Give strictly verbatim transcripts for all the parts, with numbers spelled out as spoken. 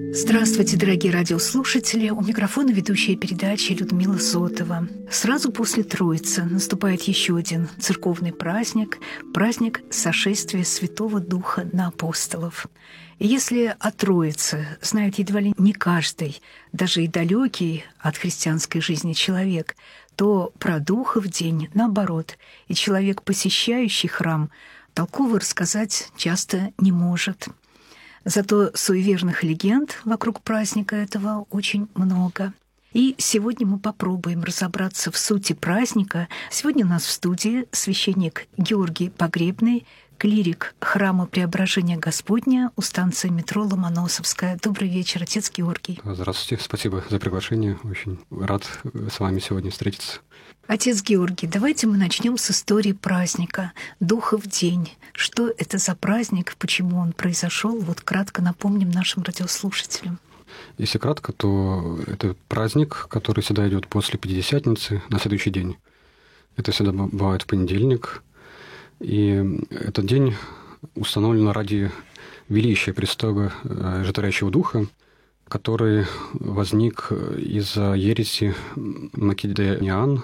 Здравствуйте, дорогие радиослушатели! У микрофона ведущая передачи Людмила Зотова. Сразу после Троицы наступает еще один церковный праздник – праздник сошествия Святого Духа на апостолов. И если о Троице знает едва ли не каждый, даже и далекий от христианской жизни человек, то про Духа в день наоборот, и человек, посещающий храм, толково рассказать часто не может. Зато суеверных легенд вокруг праздника этого очень много. И сегодня мы попробуем разобраться в сути праздника. Сегодня у нас в студии священник Георгий Погребный, клирик храма Преображения Господня у станции метро Ломоносовская. Добрый вечер, отец Георгий. Здравствуйте, спасибо за приглашение. Очень рад с вами сегодня встретиться. Отец Георгий, давайте мы начнем с истории праздника Духа в день. Что это за праздник, почему он произошел? Вот кратко напомним нашим радиослушателям. Если кратко, то это праздник, который всегда идет после Пятидесятницы на следующий день. Это всегда бывает в понедельник. И этот день установлен ради величия престола Животворящего Духа, который возник из-за ереси македонян.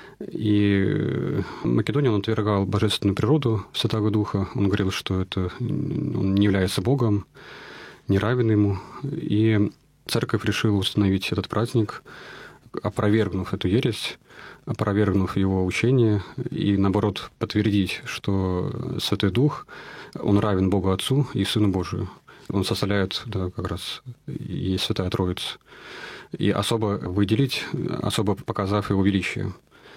И Македония, он отвергал божественную природу Святого Духа. Он говорил, что это, он не является Богом, не равен ему. И церковь решила установить этот праздник, опровергнув эту ересь, опровергнув его учение, и, наоборот, подтвердить, что Святой Дух, он равен Богу Отцу и Сыну Божию. Он составляет, да, как раз и Святая Троица. И особо выделить, особо показав его величие,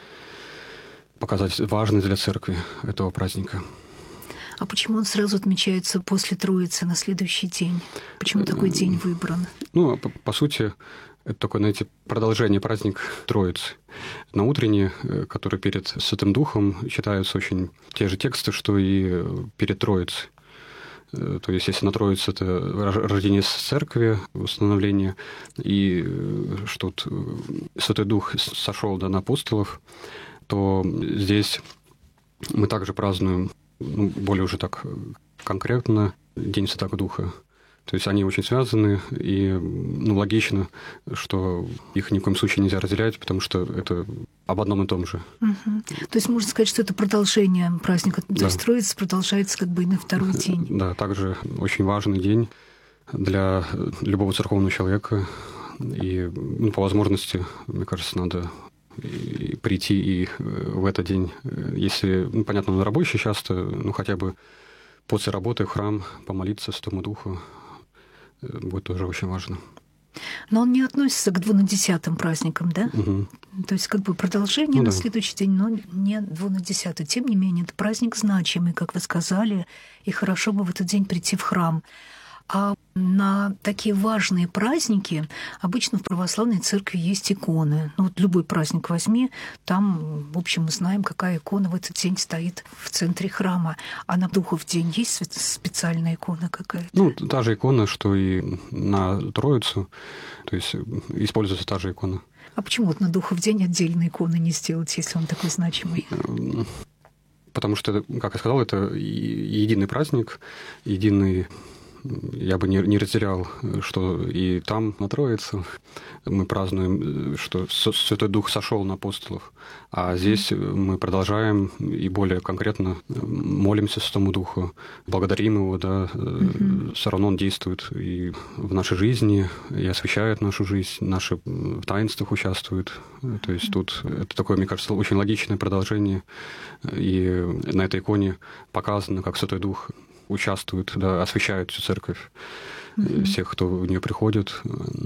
показать важность для церкви этого праздника. А почему он сразу отмечается после Троицы на следующий день? Почему такой день выбран? Ну, по, по сути, это такое, знаете, продолжение праздника Троицы. На утренний, который перед Святым Духом, читаются очень те же тексты, что и перед Троицей. То есть, если на Троице это рождение церкви, установление, и что вот Святой Дух сошел, да, на апостолов, то здесь мы также празднуем, ну, более уже так конкретно, День Святого Духа. То есть они очень связаны, и, ну, логично, что их ни в коем случае нельзя разделять, потому что это об одном и том же. Угу. То есть можно сказать, что это продолжение праздника. То да. есть Троица продолжается как бы и на второй день. Да, также очень важный день для любого церковного человека. И, ну, по возможности, мне кажется, надо и прийти и в этот день, если, ну, понятно, на рабочий часто, ну, хотя бы после работы в храм помолиться Святому Духу будет тоже очень важно. Но он не относится к двунадесятым праздникам, да? Угу. То есть как бы продолжение ну, на да. следующий день, но не двунадесятый. Тем не менее, это праздник значимый, как вы сказали, и хорошо бы в этот день прийти в храм. А на такие важные праздники обычно в православной церкви есть иконы. Ну, вот любой праздник возьми, там, в общем, мы знаем, какая икона в этот день стоит в центре храма. А на Духов день есть специальная икона какая-то? Ну, та же икона, что и на Троицу, то есть используется та же икона. А почему вот на Духов день отдельной иконы не сделать, если он такой значимый? Потому что, как я сказал, это единый праздник, единый. Я бы не, не разделял, что и там, на Троицу, мы празднуем, что Святой Дух сошел на апостолов, а здесь мы продолжаем и более конкретно молимся Святому Духу, благодарим Его, да, mm-hmm. все равно Он действует и в нашей жизни, и освящает нашу жизнь, наши в таинствах участвует. То есть тут это такое, мне кажется, очень логичное продолжение, и на этой иконе показано, как Святой Дух участвуют, да, освящают всю церковь, mm-hmm. всех, кто в нее приходит,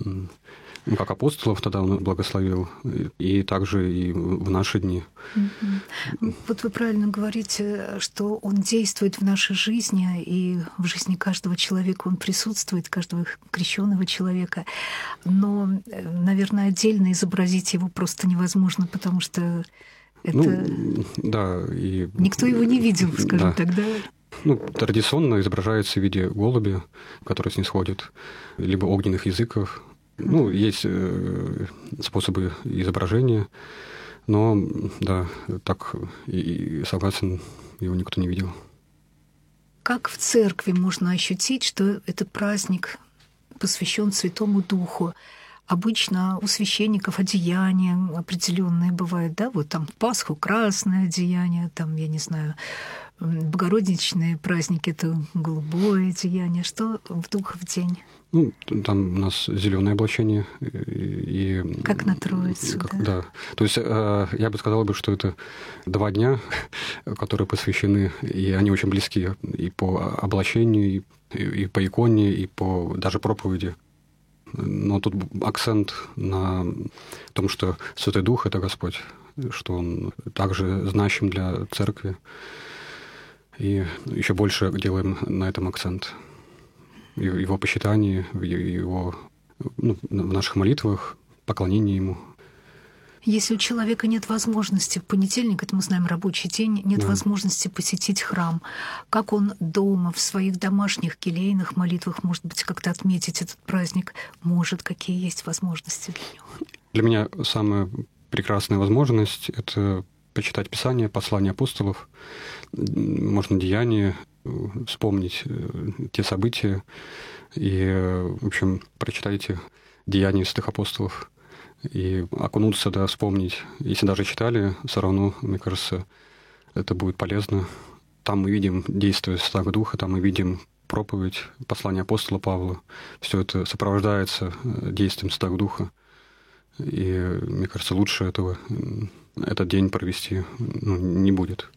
как апостолов тогда он благословил, и также и в наши дни. Mm-hmm. Вот вы правильно говорите, что он действует в нашей жизни, и в жизни каждого человека он присутствует, каждого крещенного человека, но, наверное, отдельно изобразить его просто невозможно, потому что это... Ну, да, и... Никто его не видел, скажем да. так, да? Ну, традиционно изображается в виде голубя, который снисходит, либо огненных языков. Ну, есть способы изображения, но, да, так и согласен, его никто не видел. Как в церкви можно ощутить, что это праздник посвящен Святому Духу. Обычно у священников одеяния определенные бывают, да, вот там в Пасху красное одеяние, там, я не знаю, богородичные праздники — это голубое одеяние. Что в Духов день? Ну, там у нас зеленое облачение. И, как на Троицу, как, да? Да. То есть я бы сказал, что это два дня, которые посвящены, и они очень близки и по облачению, и, и по иконе, и по даже проповеди. Но тут акцент на том, что Святой Дух — это Господь, что Он также значим для церкви. И еще больше делаем на этом акцент. В его почитании, в его, ну, в наших молитвах, поклонении Ему. Если у человека нет возможности, в понедельник, это мы знаем рабочий день, нет да. возможности посетить храм, как он дома, в своих домашних келейных молитвах, может быть, как-то отметить этот праздник, может, какие есть возможности для него? Для меня самая прекрасная возможность — это почитать Писание, послания апостолов, можно деяния, вспомнить те события и, в общем, прочитать эти деяния святых апостолов и окунуться, да, вспомнить. Если даже читали, все равно, мне кажется, это будет полезно. Там мы видим действие Святого Духа, там мы видим проповедь, послание апостола Павла. Все это сопровождается действием Святого Духа. И, мне кажется, лучше этого этот день провести, ну, не будет.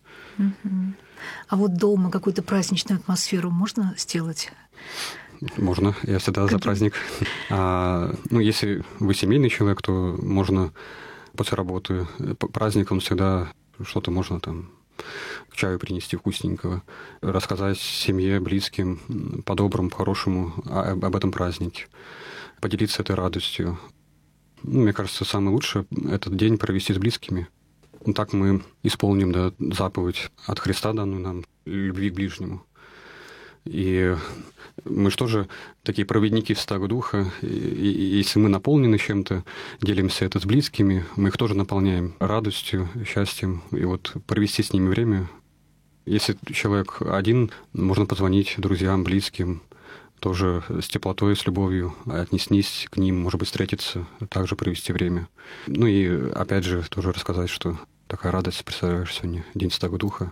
А вот дома какую-то праздничную атмосферу можно сделать? Можно, я всегда Какие? за праздник. А, ну, если вы семейный человек, то можно после работы. Праздник, он всегда что-то можно там к чаю принести вкусненького, рассказать семье, близким по-доброму, по-хорошему об, об этом празднике, поделиться этой радостью. Ну, мне кажется, самое лучшее — этот день провести с близкими. Так мы исполним, да, заповедь от Христа, данную нам, любви к ближнему. И мы же тоже такие проводники Святого Духа. И, и если мы наполнены чем-то, делимся это с близкими, мы их тоже наполняем радостью, счастьем. И вот провести с ними время. Если человек один, можно позвонить друзьям, близким, тоже с теплотой, с любовью отнестись к ним, может быть, встретиться, также провести время. Ну и, опять же, тоже рассказать, что такая радость, представляешь, сегодня День Святого Духа.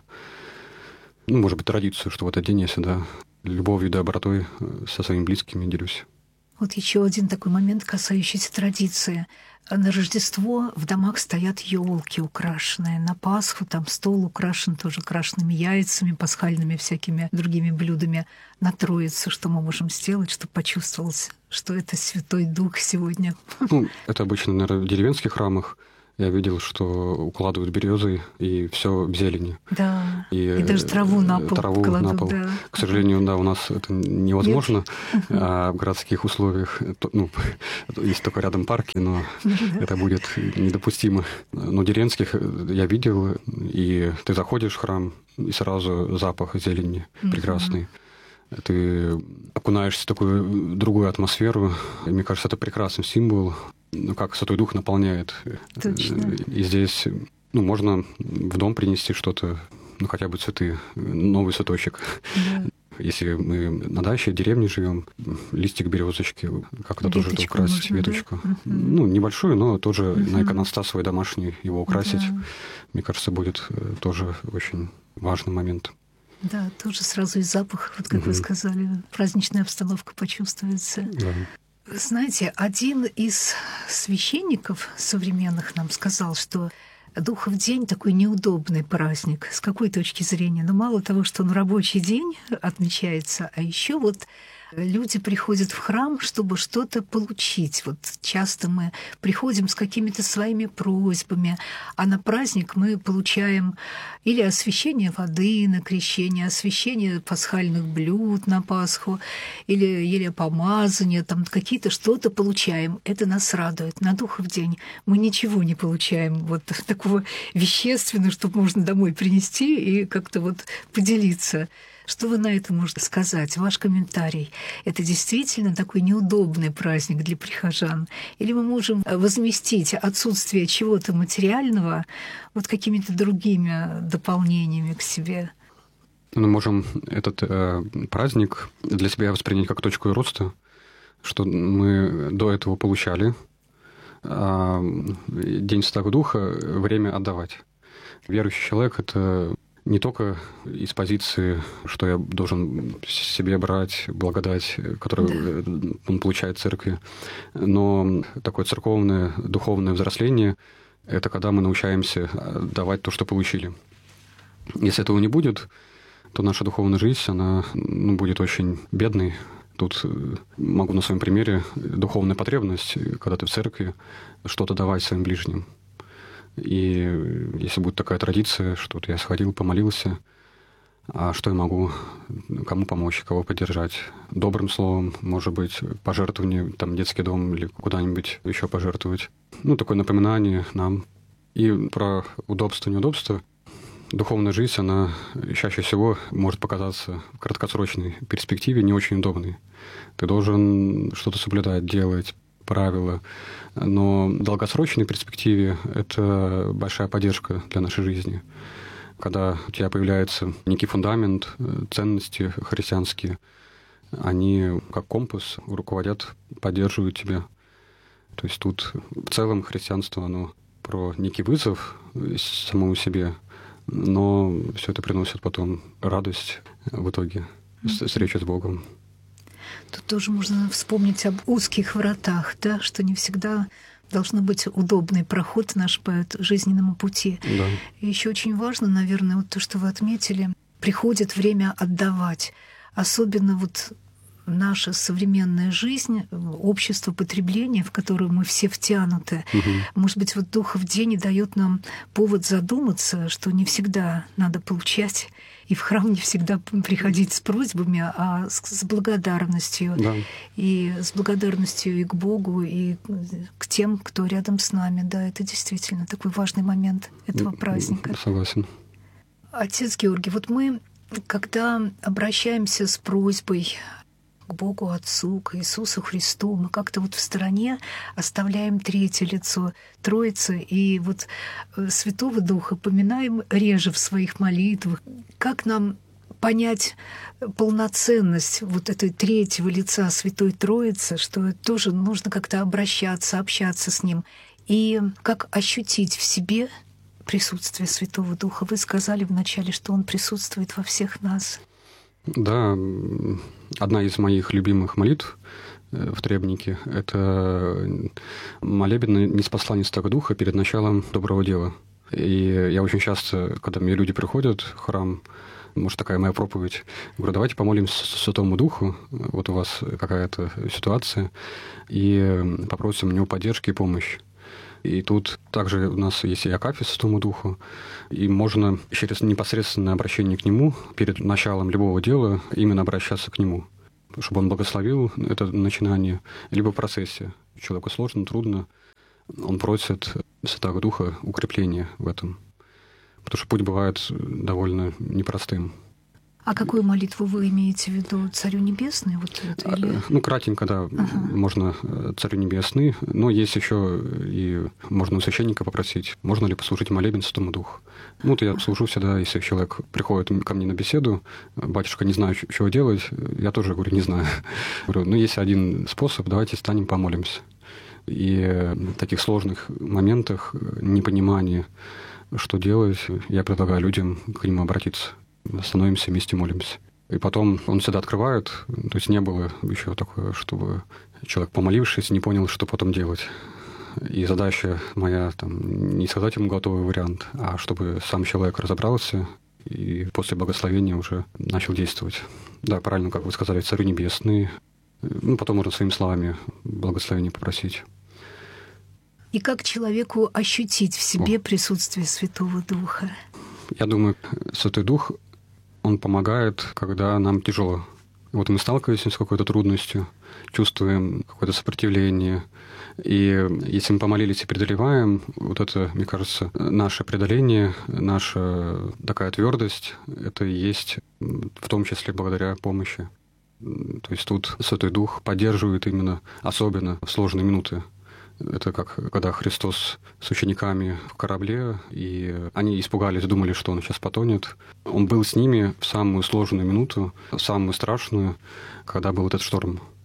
Ну, может быть, традицию, что в этот день я всегда любовью, добротой со своими близкими делюсь. Вот еще один такой момент, касающийся традиции. На Рождество в домах стоят елки украшенные. На Пасху там стол украшен тоже крашенными яйцами, пасхальными всякими другими блюдами. На Троицу что мы можем сделать, чтобы почувствовалось, что это Святой Дух сегодня? Ну, это обычно, наверное, в деревенских храмах. Я видел, что укладывают березы, и все в зелени. Да, и, и даже траву на пол траву кладут. На пол. Да. К сожалению, да, у нас это невозможно а в городских условиях. Ну, есть только рядом парки, но это будет недопустимо. Но деревенских я видел, и ты заходишь в храм, и сразу запах зелени прекрасный. Ты окунаешься в такую другую атмосферу. И мне кажется, это прекрасный символ, ну, как Святой Дух наполняет. Точно. И здесь, ну, можно в дом принести что-то, ну, хотя бы цветы, новый цветочек. Да. Если мы на даче, в деревне живем, листик березочки, как-то тоже это украсить, можно, веточку. Да? Ну, небольшую, но тоже угу. на иконостас свой домашний его украсить, да. Мне кажется, будет тоже очень важный момент. Да, тоже сразу и запах, вот как угу. вы сказали, праздничная обстановка почувствуется. Да. Знаете, один из священников современных нам сказал, что Духов день такой неудобный праздник. С какой точки зрения? Но мало того, что он рабочий день отмечается, а еще вот люди приходят в храм, чтобы что-то получить. Вот часто мы приходим с какими-то своими просьбами, а на праздник мы получаем или освящение воды на крещение, освящение пасхальных блюд на Пасху, или, или помазание, там какие-то что-то получаем. Это нас радует. На Духов день мы ничего не получаем вот такого вещественного, чтобы можно домой принести и как-то вот поделиться. Что вы на это можете сказать? Ваш комментарий. Это действительно такой неудобный праздник для прихожан? Или мы можем возместить отсутствие чего-то материального вот какими-то другими дополнениями к себе? Мы можем этот э, праздник для себя воспринять как точку роста, что мы до этого получали, а День Святого Духа — время отдавать. Верующий человек — это не только из позиции, что я должен себе брать благодать, которую да. он получает в церкви, но такое церковное, духовное взросление — это когда мы научаемся давать то, что получили. Если этого не будет, то наша духовная жизнь, она ну, будет очень бедной. Тут могу на своем примере духовная потребность, когда ты в церкви, что-то давать своим ближним. И если будет такая традиция, что вот я сходил, помолился, а что я могу, кому помочь, кого поддержать? Добрым словом, может быть, пожертвование, там, детский дом или куда-нибудь еще пожертвовать. Ну, такое напоминание нам. И про удобство, неудобство. Духовная жизнь, она чаще всего может показаться в краткосрочной перспективе не очень удобной. Ты должен что-то соблюдать, делать, правила. Но в долгосрочной перспективе это большая поддержка для нашей жизни. Когда у тебя появляется некий фундамент, ценности христианские, они как компас руководят, поддерживают тебя. То есть тут в целом христианство, оно про некий вызов самому себе, но все это приносит потом радость в итоге, встречу с Богом. Тут тоже можно вспомнить об узких вратах, да, что не всегда должно быть удобный проход наш по жизненному пути. Да. И еще очень важно, наверное, вот то, что вы отметили, приходит время отдавать. Особенно вот наша современная жизнь, общество потребления, в которое мы все втянуты. Угу. Может быть, вот Духов день дает нам повод задуматься, что не всегда надо получать, и в храм не всегда приходить с просьбами, а с благодарностью. Да. И с благодарностью и к Богу, и к тем, кто рядом с нами. Да, это действительно такой важный момент этого праздника. Согласен. Отец Георгий, вот мы, когда обращаемся с просьбой к Богу Отцу, к Иисусу Христу, мы как-то вот в стороне оставляем третье лицо Троицы, и вот Святого Духа поминаем реже в своих молитвах. Как нам понять полноценность вот этой третьего лица Святой Троицы, что тоже нужно как-то обращаться, общаться с Ним, и как ощутить в себе присутствие Святого Духа? Вы сказали вначале, что Он присутствует во всех нас. Да, одна из моих любимых молитв в требнике — это молебен ниспослания Святого Духа перед началом доброго дела. И я очень часто, когда мне люди приходят в храм, может, такая моя проповедь, говорю, давайте помолимся Святому Духу, вот у вас какая-то ситуация, и попросим у него поддержки и помощи. И тут также у нас есть и акафист Святому Духу, и можно через непосредственное обращение к Нему перед началом любого дела именно обращаться к Нему, чтобы Он благословил это начинание, либо в процессе. Человеку сложно, трудно, он просит Святого Духа укрепления в этом, потому что путь бывает довольно непростым. А какую молитву вы имеете в виду? Царю Небесный? Вот это, или... Ну, кратенько, да, ага. Можно Царю Небесный, но есть еще и можно у священника попросить, можно ли послужить молебен Святому Духу. Ну, вот я служу всегда, если человек приходит ко мне на беседу, батюшка, не знаю, чего делать, я тоже говорю, не знаю. Говорю, ну, есть один способ, давайте станем помолимся. И в таких сложных моментах непонимания, что делать, я предлагаю людям к нему обратиться. Становимся вместе, молимся. И потом он всегда открывает. То есть не было еще такого, чтобы человек, помолившись, не понял, что потом делать. И задача моя там, не сказать ему готовый вариант, а чтобы сам человек разобрался и после благословения уже начал действовать. Да, правильно, как вы сказали, Царю Небесный. Ну, потом можно своими словами благословения попросить. И как человеку ощутить в себе О. присутствие Святого Духа? Я думаю, Святой Дух, Он помогает, когда нам тяжело. Вот мы сталкиваемся с какой-то трудностью, чувствуем какое-то сопротивление. И если мы помолились и преодолеваем, вот это, мне кажется, наше преодоление, наша такая твердость, это и есть в том числе благодаря помощи. То есть тут Святой Дух поддерживает именно особенно в сложные минуты. Это как когда Христос с учениками в корабле, и они испугались, думали, что он сейчас потонет. Он был с ними в самую сложную минуту, в самую страшную, когда был этот шторм.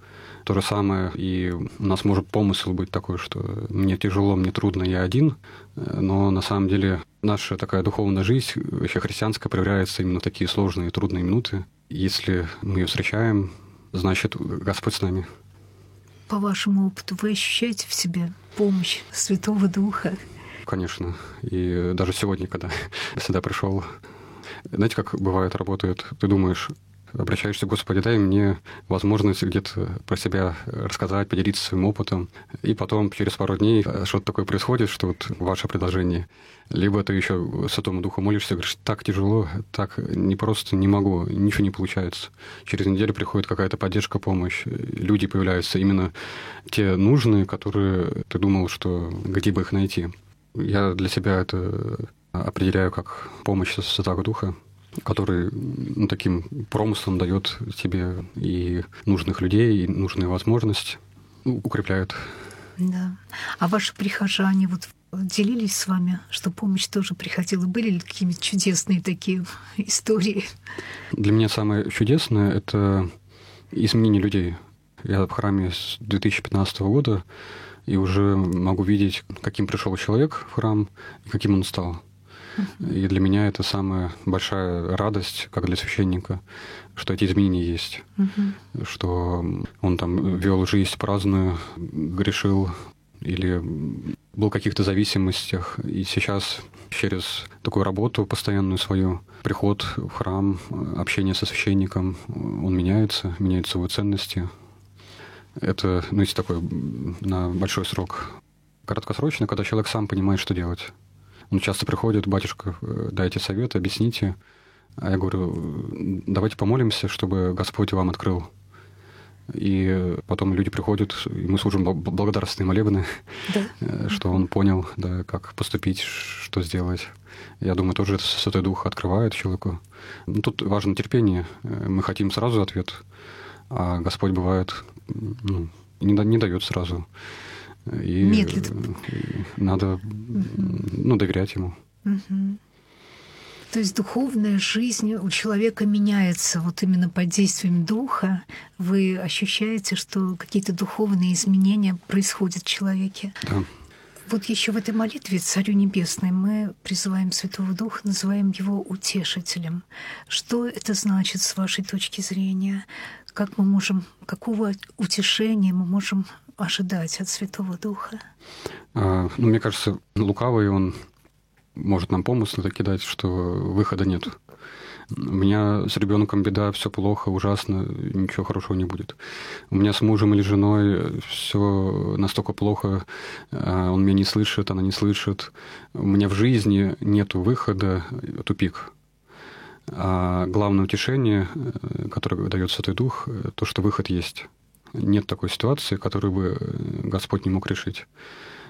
То же самое, и у нас может помысл быть такой, что мне тяжело, мне трудно, я один, но на самом деле наша такая духовная жизнь, вообще христианская, проявляется именно в такие сложные, трудные минуты. Если мы ее встречаем, значит, Господь с нами. По вашему опыту, вы ощущаете в себе помощь Святого Духа? Конечно. И даже сегодня, когда сюда пришел, знаете, как бывает, работает, ты думаешь, обращаешься к Господи, дай мне возможность где-то про себя рассказать, поделиться своим опытом. И потом, через пару дней, что-то такое происходит, что вот ваше предложение. Либо ты еще Святому Духу молишься, говоришь, так тяжело, так не просто не могу, ничего не получается. Через неделю приходит какая-то поддержка, помощь. Люди появляются именно те нужные, которые ты думал, что где бы их найти. Я для себя это определяю как помощь Святого Духа, который ну, таким промыслом дает тебе и нужных людей, и нужные возможности, ну, укрепляет. Да. А ваши прихожане вот делились с вами, что помощь тоже приходила? Были ли какие-то чудесные такие истории? Для меня самое чудесное — это изменение людей. Я в храме с две тысячи пятнадцатого года, и уже могу видеть, каким пришел человек в храм и каким он стал. И для меня это самая большая радость, как для священника, что эти изменения есть. Uh-huh. Что он там вел жизнь праздную, грешил или был в каких-то зависимостях. И сейчас через такую работу постоянную свою, приход в храм, общение со священником, он меняется, меняются его ценности. Это, ну, есть такой на большой срок. Краткосрочно, когда человек сам понимает, что делать. Он часто приходит, батюшка, дайте совет, объясните. А я говорю, давайте помолимся, чтобы Господь вам открыл. И потом люди приходят, и мы служим благодарственные молебны, да. Что он понял, да, как поступить, что сделать. Я думаю, тоже Святой Дух открывает человеку. Ну, тут важно терпение. Мы хотим сразу ответ, а Господь бывает, ну, не, не дает сразу. И медлит. Надо угу. ну, доверять ему. Угу. То есть духовная жизнь у человека меняется вот именно под действием Духа. Вы ощущаете, что какие-то духовные изменения происходят в человеке. Да. Вот еще в этой молитве Царю Небесной мы призываем Святого Духа, называем его утешителем. Что это значит с вашей точки зрения? Как мы можем, какого утешения мы можем ожидать от Святого Духа? А, ну, мне кажется, лукавый он может нам помыслы кидать, что выхода нет. У меня с ребенком беда, все плохо, ужасно, ничего хорошего не будет. У меня с мужем или женой все настолько плохо, он меня не слышит, она не слышит. У меня в жизни нет выхода, тупик. А главное утешение, которое дает Святой Дух, то, что выход есть. Нет такой ситуации, которую бы Господь не мог решить.